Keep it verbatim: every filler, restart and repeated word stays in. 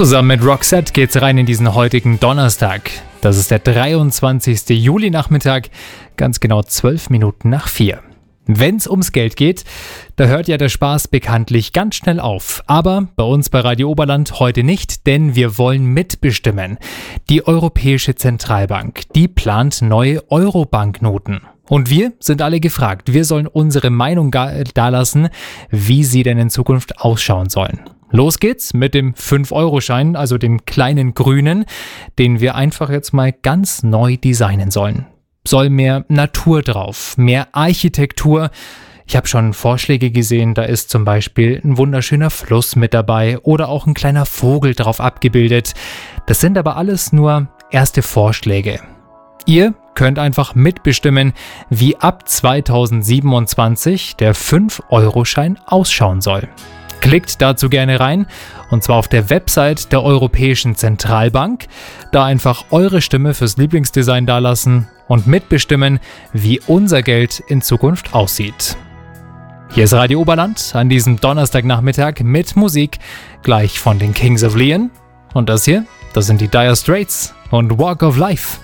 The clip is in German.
Zusammen mit Roxette geht's rein in diesen heutigen Donnerstag. Das ist der dreiundzwanzigste Juli Nachmittag, ganz genau zwölf Minuten nach vier. Wenn's ums Geld geht, da hört ja der Spaß bekanntlich ganz schnell auf. Aber bei uns bei Radio Oberland heute nicht, denn wir wollen mitbestimmen. Die Europäische Zentralbank, die plant neue Euro-Banknoten. Und wir sind alle gefragt. Wir sollen unsere Meinung dalassen, wie sie denn in Zukunft ausschauen sollen. Los geht's mit dem fünf Euro Schein, also dem kleinen grünen, den wir einfach jetzt mal ganz neu designen sollen. Soll mehr Natur drauf, mehr Architektur. Ich habe schon Vorschläge gesehen, da ist zum Beispiel ein wunderschöner Fluss mit dabei oder auch ein kleiner Vogel drauf abgebildet. Das sind aber alles nur erste Vorschläge. Ihr könnt einfach mitbestimmen, wie ab zweitausendsiebenundzwanzig der fünf Euro Schein ausschauen soll. Klickt dazu gerne rein, und zwar auf der Website der Europäischen Zentralbank. Da einfach eure Stimme fürs Lieblingsdesign dalassen und mitbestimmen, wie unser Geld in Zukunft aussieht. Hier ist Radio Oberland an diesem Donnerstagnachmittag mit Musik, gleich von den Kings of Leon. Und das hier, das sind die Dire Straits und Walk of Life.